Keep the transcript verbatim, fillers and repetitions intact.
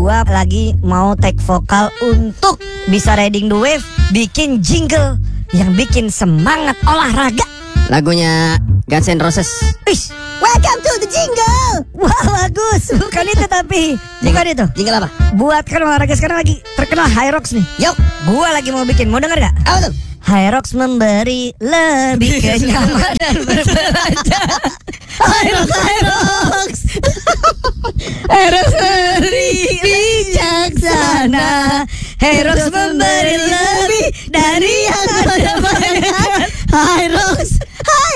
gua lagi mau take vokal untuk bisa riding the wave, bikin jingle yang bikin semangat olahraga. Lagunya Guns N' Roses. Ish, welcome to the jingle. Wah, bagus. Bukan itu tapi. Bukan itu. Jingle apa? Buat kan olahraga sekarang lagi terkenal High Rocks nih. Yuk, Gua lagi mau bikin. Mau denger gak? apa tuh? High Rocks memberi lebih kenyamanan berbelanja. High Rocks, High Rocks. High Rocks memberi bijaksana. High Rocks memberi lebih dari yang ada. High Rocks.